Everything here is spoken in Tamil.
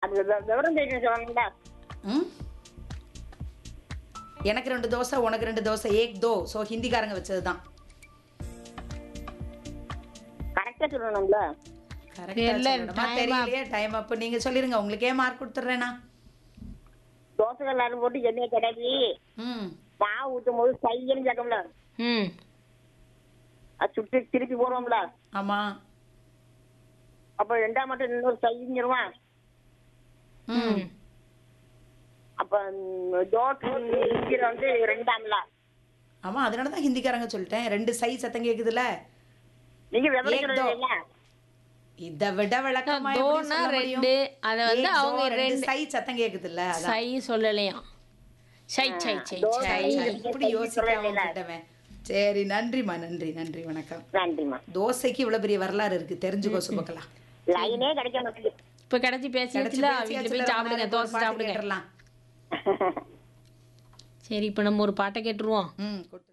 அது விவரம் தெரியும் சொல்லணுங்களா? ம் எனக்கு 2 தோசை உனக்கு 2 தோசை ஏக் தோ. ஸோ ஹிந்திக்காரங்க வச்சது தான். கரெக்டா சொல்லணுங்களா? கரெக்டா இல்ல, சொல்லணுமா time up. தெரியலையே. டைம் அப் நீங்க சொல்லிருங்க. உங்களுக்கே மார்க் கொடுத்துட்றேனா? தோசைகள் எல்லாரும் போட்டு எண்ணெயை கிடக்கி ம் மாவு ஊற்றும் போது சையன்னு கேட்கும்ல, ம் அது சுட்டு திருப்பி போடுவோம்ல, ஆமா. அப்ப 2ஆம் மட்டும் இன்னொரு சைஞ்சிருவான். ம் அப்ப தோசை இங்கிற வந்து 2ஆம்ல. ஆமா, அதனால தான் ஹிந்திக்காரங்க சொல்லிட்டேன். 2 சை சத்தம் கேக்குதுல. நீங்க விவரம் ஏக் தோ. சொல்லல. இதை விட விளக்கமா எப்படி தோனா சொல்ல முடியும்? 2, அத வந்து ஏக் தோ, அவங்க 2 2 சை சத்தம் கேக்குதுல்ல. அதான். சை சொல்லலையாம். சை சை சை தோசை சை. இப்படி யோசிக்காம விட்டுட்டவன். சரி, நன்றிம்மா. நன்றி நன்றி, வணக்கம். நன்றிம்மா. தோசைக்கு இவ்வளவு பெரிய வரலாறு இருக்கு, தெரிஞ்சுக்கோ சுபக்கலாம். லைனே கிடைக்க மாட்டேங்குது. இப்ப கிடைச்சி பேசியாச்சுல, வீட்டுல போய் சாப்பிடுங்க, தோசை சாப்பிடுங்க. கேட்டுறலாம். சரி, இப்ப நம்ம ஒரு பாட்டை கேட்டுருவோம். ம்